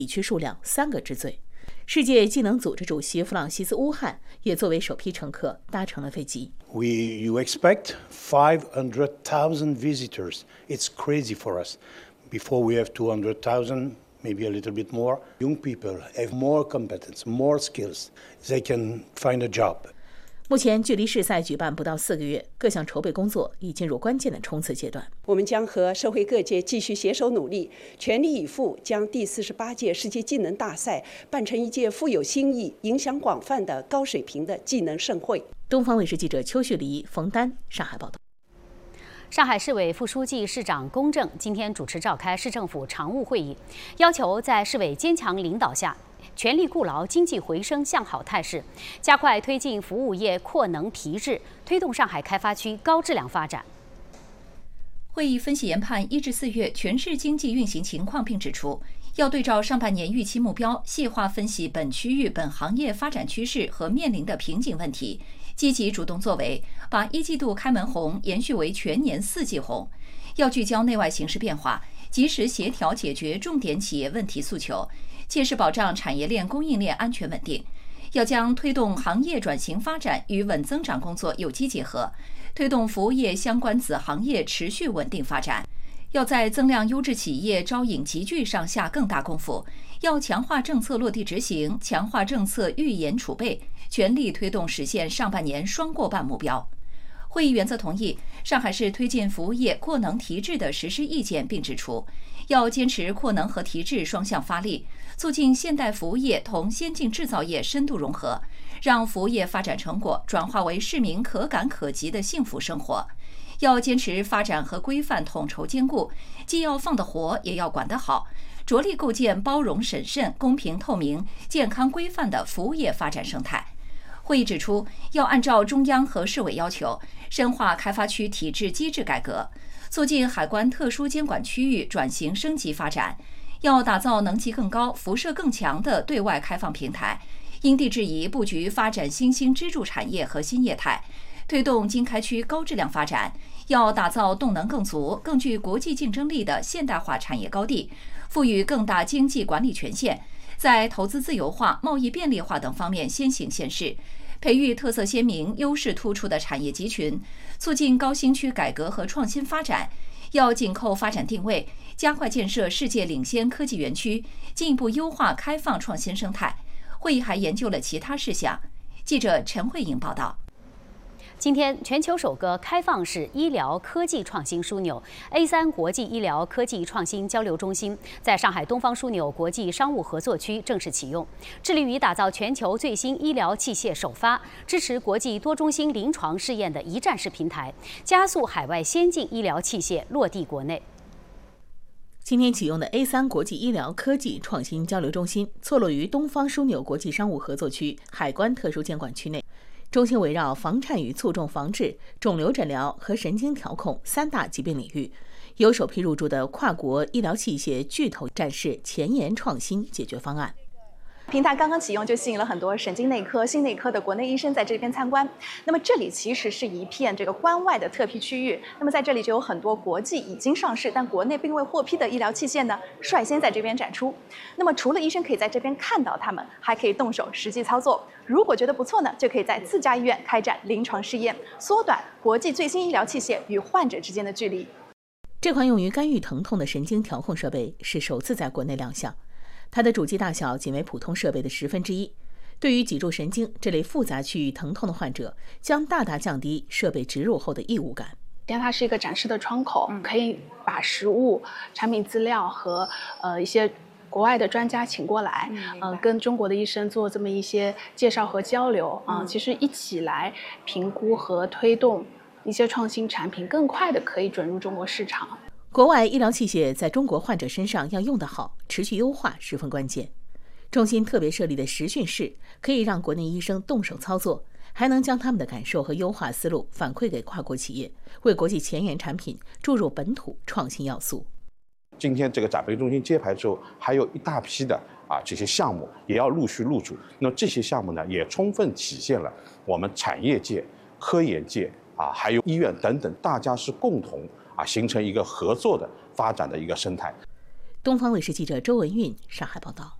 地区数量3个之最。世界技能组织主席弗朗西斯·乌汉也作为首批乘客搭乘了飞机。 You expect 500,000 visitors. It's crazy for us. Before we have 200,000, maybe a little bit more. Young people have more competence, more skills. They can find a job. 目前距离世赛举办不到4个月，各项筹备工作已进入关键的冲刺阶段。 我们将和社会各界继续携手努力，全力以赴，将第48届世界技能大赛办成一届富有新意、影响广泛的高水平的技能盛会。 东方卫视记者邱旭黎、冯丹上海报道。 上海市委副书记、市长龚正今天主持召开市政府常务会议，要求在市委坚强领导下，全力固牢经济回升向好态势，加快推进服务业扩能提质，推动上海开发区高质量发展。 会议分析研判1至4月全市经济运行情况，并指出，要对照上半年预期目标，细化分析本区域、本行业发展趋势和面临的瓶颈问题，积极主动作为，把1季度开门红延续为全年4季红。要聚焦内外形势变化，及时协调解决重点企业问题诉求，切实保障产业链供应链安全稳定。要将推动行业转型发展与稳增长工作有机结合，推动服务业相关子行业持续稳定发展。要在增量优质企业招引集聚上下更大功夫，要强化政策落地执行，强化政策预研储备，全力推动实现上半年双过半目标。会议原则同意上海市推进服务业扩能提质的实施意见，并指出，要坚持扩能和提质双向发力，促进现代服务业同先进制造业深度融合，让服务业发展成果转化为市民可感可及的幸福生活。要坚持发展和规范统筹兼顾，既要放得活，也要管得好，着力构建包容审慎、公平透明、健康规范的服务业发展生态。会议指出，要按照中央和市委要求，深化开发区体制机制改革，促进海关特殊监管区域转型升级发展。要打造能级更高、辐射更强的对外开放平台，因地制宜布局发展新兴支柱产业和新业态，推动经开区高质量发展。要打造动能更足、更具国际竞争力的现代化产业高地，赋予更大经济管理权限，在投资自由化、贸易便利化等方面先行先试，培育特色鲜明、优势突出的产业集群，促进高新区改革和创新发展。要紧扣发展定位，加快建设世界领先科技园区，进一步优化开放创新生态。会议还研究了其他事项。记者陈慧莹报道。 今天，全球首个开放式医疗科技创新枢纽 A3 国际医疗科技创新交流中心在上海东方枢纽国际商务合作区正式启用，致力于打造全球最新医疗器械首发、支持国际多中心临床试验的一站式平台，加速海外先进医疗器械落地国内。 今天启用的 A3 国际医疗科技创新交流中心错落于东方枢纽国际商务合作区海关特殊监管区内。中心围绕房颤与卒中防治、肿瘤诊疗和神经调控3大疾病领域，由首批入驻的跨国医疗器械巨头展示前沿创新解决方案。 平台刚刚启用就吸引了很多神经内科、心内科的国内医生在这边参观。那么这里其实是一片这个关外的特批区域。那么在这里就有很多国际已经上市但国内并未获批的医疗器械呢，率先在这边展出。那么除了医生可以在这边看到它们，还可以动手实际操作。如果觉得不错呢，就可以在自家医院开展临床试验，缩短国际最新医疗器械与患者之间的距离。 这款用于干预疼痛的神经调控设备是首次在国内亮相。它的主机大小仅为普通设备的1/10，对于脊柱神经这类复杂区域疼痛的患者，将大大降低设备植入后的异物感。 它是一个展示的窗口，可以把实物、产品资料和一些国外的专家请过来，跟中国的医生做这么一些介绍和交流其实一起来评估和推动一些创新产品更快的可以准入中国市场。 国外医疗器械在中国患者身上要用得好，持续优化十分关键。中心特别设立的实训室可以让国内医生动手操作，还能将他们的感受和优化思路反馈给跨国企业，为国际前沿产品注入本土创新要素。 今天这个展会中心揭牌之后，还有一大批的这些项目也要陆续入驻。那么这些项目呢，也充分体现了我们产业界、科研界还有医院等等，大家是共同形成一个合作的发展的一个生态。 东方卫视记者周文运上海报道。